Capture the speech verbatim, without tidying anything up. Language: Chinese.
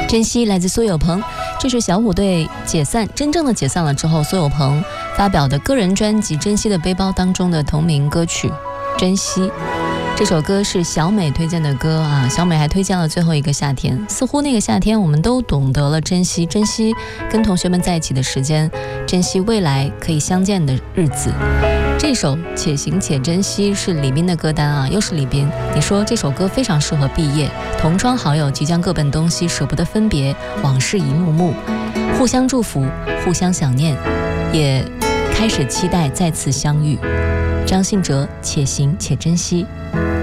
珍惜来自苏有朋，这是小虎队解散真正的解散了之后，苏有朋发表的个人专辑《珍惜的背包》当中的同名歌曲《珍惜》。这首歌是小美推荐的歌啊，小美还推荐了最后一个夏天，似乎那个夏天我们都懂得了珍惜，珍惜跟同学们在一起的时间，珍惜未来可以相见的日子。这首《且行且珍惜》是李斌的歌单啊，又是李斌。你说这首歌非常适合毕业，同窗好友即将各奔东西，舍不得分别，往事一幕幕，互相祝福，互相想念，也开始期待再次相遇。张信哲，且行且珍惜。